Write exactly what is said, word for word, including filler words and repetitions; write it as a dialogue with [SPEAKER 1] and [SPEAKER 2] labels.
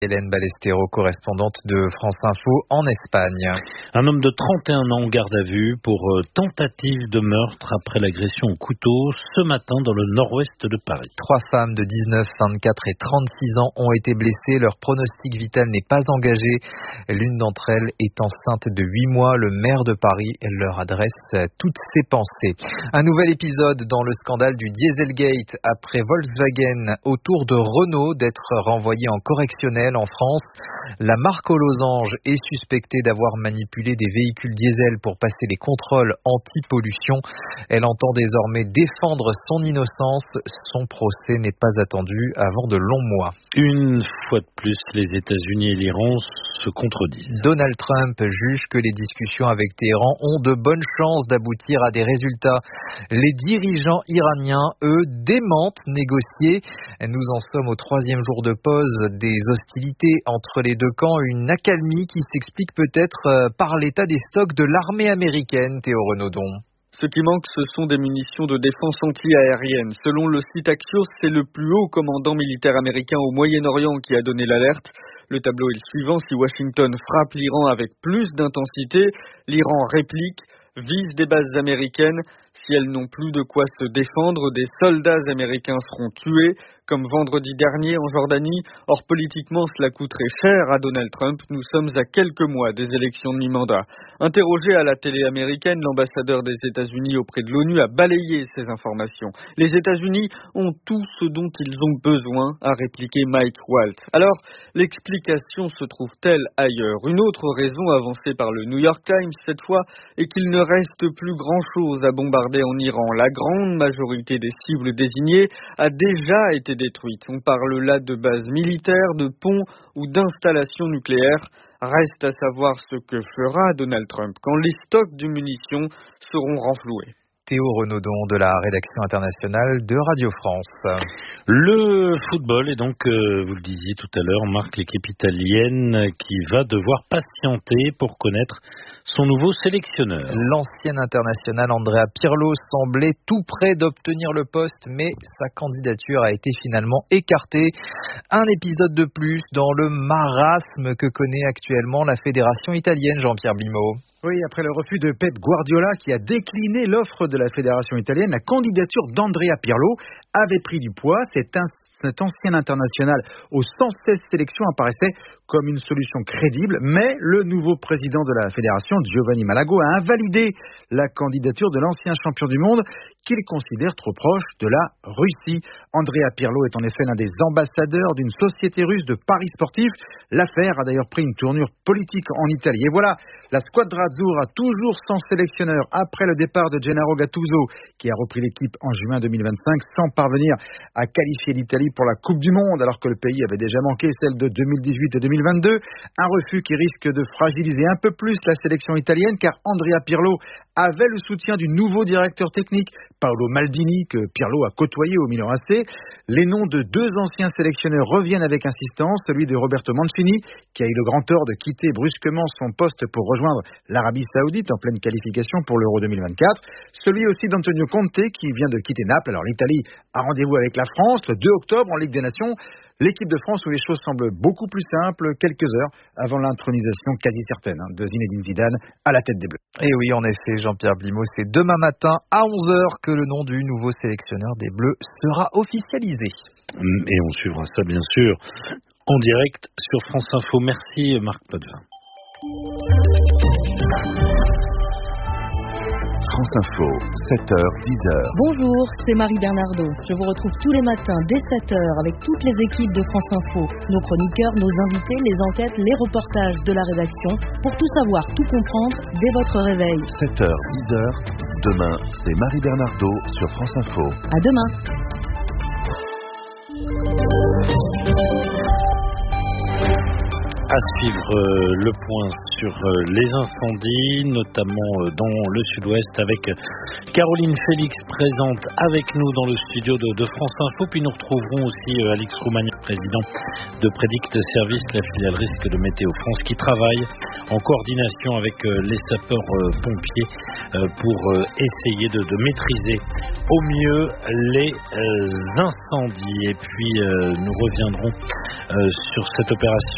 [SPEAKER 1] Hélène Ballestero, correspondante de France Info en Espagne.
[SPEAKER 2] Un homme de trente et un ans en garde à vue pour tentative de meurtre après l'agression au couteau ce matin dans le nord-ouest de Paris.
[SPEAKER 1] Trois femmes de dix-neuf, vingt-quatre et trente-six ans ont été blessées. Leur pronostic vital n'est pas engagé. L'une d'entre elles est enceinte de huit mois. Le maire de Paris leur adresse toutes ses pensées. Un nouvel épisode dans le scandale du Dieselgate après Volkswagen au tour de Renault d'être renvoyé en correctionnel en France. La marque aux losanges est suspectée d'avoir manipulé des véhicules diesel pour passer les contrôles anti-pollution. Elle entend désormais défendre son innocence. Son procès n'est pas attendu avant de longs mois.
[SPEAKER 2] Une fois de plus, les États-Unis et l'Iran se contredisent.
[SPEAKER 1] Donald Trump juge que les discussions avec Téhéran ont de bonnes chances d'aboutir à des résultats. Les dirigeants iraniens, eux, démentent négocier. Nous en sommes au troisième jour de pause des hostilités entre les deux camps. Une accalmie qui s'explique peut-être par l'état des stocks de l'armée américaine, Théo Renaudon.
[SPEAKER 3] Ce qui manque, ce sont des munitions de défense anti-aérienne. Selon le site Axios, c'est le plus haut commandant militaire américain au Moyen-Orient qui a donné l'alerte. Le tableau est le suivant. Si Washington frappe l'Iran avec plus d'intensité, l'Iran réplique, vise des bases américaines. Si elles n'ont plus de quoi se défendre, des soldats américains seront tués, comme vendredi dernier en Jordanie. Or, politiquement, cela coûterait cher à Donald Trump. Nous sommes à quelques mois des élections de mi-mandat. Interrogé à la télé américaine, l'ambassadeur des États-Unis auprès de l'ONU a balayé ces informations. Les États-Unis ont tout ce dont ils ont besoin, a répliqué Mike Waltz. Alors, l'explication se trouve-t-elle ailleurs? Une autre raison avancée par le New York Times cette fois est qu'il ne reste plus grand-chose à bombarder en Iran. La grande majorité des cibles désignées a déjà été détruite. On parle là de bases militaires, de ponts ou d'installations nucléaires. Reste à savoir ce que fera Donald Trump quand les stocks de munitions seront renfloués.
[SPEAKER 1] Théo Renaudon de la rédaction internationale de Radio France.
[SPEAKER 2] Le football, et donc, euh, vous le disiez tout à l'heure, marque l'équipe italienne qui va devoir patienter pour connaître son nouveau sélectionneur.
[SPEAKER 1] L'ancien international Andrea Pirlo semblait tout près d'obtenir le poste, mais sa candidature a été finalement écartée. Un épisode de plus dans le marasme que connaît actuellement la fédération italienne, Jean-Pierre Blimaud.
[SPEAKER 4] Oui, après le refus de Pep Guardiola qui a décliné l'offre de la fédération italienne, la candidature d'Andrea Pirlo avait pris du poids. Cet, in- cet ancien international aux cent seize sélections apparaissait comme une solution crédible, mais le nouveau président de la fédération, Giovanni Malago, a invalidé la candidature de l'ancien champion du monde qu'il considère trop proche de la Russie. Andrea Pirlo est en effet l'un des ambassadeurs d'une société russe de paris sportifs. L'affaire a d'ailleurs pris une tournure politique en Italie. Et voilà, la Squadra Azzurra, toujours sans sélectionneur après le départ de Gennaro Gattuso, qui a repris l'équipe en juin deux mille vingt-cinq sans parvenir à qualifier l'Italie pour la Coupe du Monde, alors que le pays avait déjà manqué celle de deux mille dix-huit et deux mille vingt-deux. Un refus qui risque de fragiliser un peu plus la sélection italienne, car Andrea Pirlo avait le soutien du nouveau directeur technique, Paolo Maldini, que Pirlo a côtoyé au Milan A C. Les noms de deux anciens sélectionneurs reviennent avec insistance, celui de Roberto Mancini, qui a eu le grand tort de quitter brusquement son poste pour rejoindre l'Arabie Saoudite en pleine qualification pour l'Euro deux mille vingt-quatre. Celui aussi d'Antonio Conte, qui vient de quitter Naples. Alors l'Italie a rendez-vous avec la France le deux octobre en Ligue des Nations. L'équipe de France où les choses semblent beaucoup plus simples, quelques heures avant l'intronisation quasi certaine hein, de Zinedine Zidane à la tête des Bleus.
[SPEAKER 1] Et oui, en effet, Jean-Pierre Blimaud, c'est demain matin à onze heures que le nom du nouveau sélectionneur des Bleus sera officialisé.
[SPEAKER 2] Et on suivra ça, bien sûr, en direct sur France Info. Merci, Marc Potvin.
[SPEAKER 5] France Info, sept heures, dix heures.
[SPEAKER 6] Bonjour, c'est Marie Bernardo. Je vous retrouve tous les matins dès sept heures avec toutes les équipes de France Info. Nos chroniqueurs, nos invités, les enquêtes, les reportages de la rédaction. Pour tout savoir, tout comprendre dès votre réveil.
[SPEAKER 5] sept heures, dix heures. Demain, c'est Marie Bernardo sur France Info.
[SPEAKER 6] À demain.
[SPEAKER 2] À suivre euh, le point sur euh, les incendies, notamment euh, dans le sud-ouest, avec Caroline Félix présente avec nous dans le studio de, de France Info. Puis nous retrouverons aussi euh, Alix Roumania, président de Predict Service, la filiale risque de Météo France, qui travaille en coordination avec euh, les sapeurs-pompiers euh, pour euh, essayer de, de maîtriser au mieux les euh, incendies. Et puis euh, nous reviendrons euh, sur cette opération